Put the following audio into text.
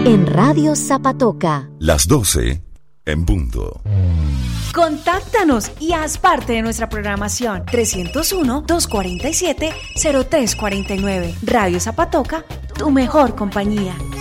en Radio Zapatoca. Las 12 en punto. Contáctanos y haz parte de nuestra programación. 301-247-0349. Radio Zapatoca, tu mejor compañía.